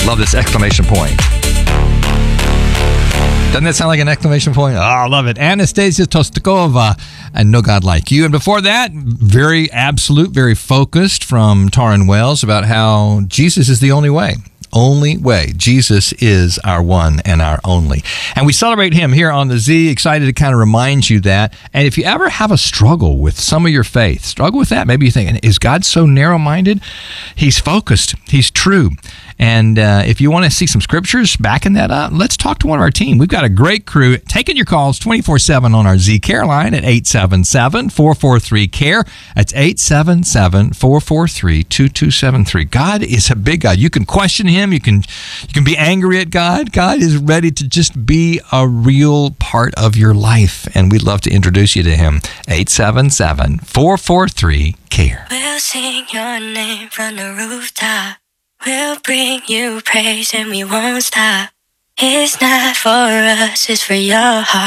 Love this exclamation point. Doesn't that sound like an exclamation point? Oh, I love it. Anastasia Tostakova and No God Like You. And before that, very absolute, very focused from Taryn Wells about how Jesus is the only way. Only way. Jesus is our one and our only. And we celebrate him here on the Z. Excited to kind of remind you that. And if you ever have a struggle with some of your faith, struggle with that. Maybe you're thinking, is God so narrow-minded? He's focused. He's true. And if you want to see some scriptures backing that up, let's talk to one of our team. We've got a great crew taking your calls 24/7 on our Z Care line at 877-443-CARE. That's 877-443-2273. God is a big God. You can question him. You can be angry at God. God is ready to just be a real part of your life. And we'd love to introduce you to him. 877-443-CARE. We'll sing your name from the rooftop. We'll bring you praise and we won't stop. It's not for us, it's for your heart.